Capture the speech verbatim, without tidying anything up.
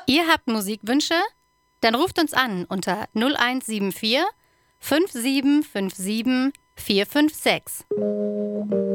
Ihr habt Musikwünsche? Dann ruft uns an unter null eins sieben vier fünf sieben fünf sieben vier fünf sechs.